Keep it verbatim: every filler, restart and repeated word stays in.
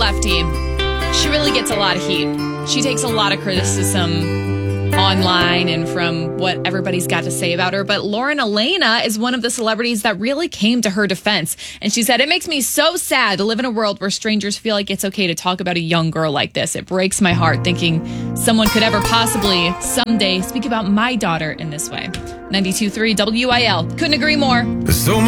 Lefty. She really gets a lot of heat. She takes a lot of criticism online and from what everybody's got to say about her. But Lauren Elena is one of the celebrities that really came to her defense. And she said, "It makes me so sad to live in a world where strangers feel like it's okay to talk about a young girl like this. It breaks my heart thinking someone could ever possibly someday speak about my daughter in this way." ninety-two point three W I L. Couldn't agree more. There's so much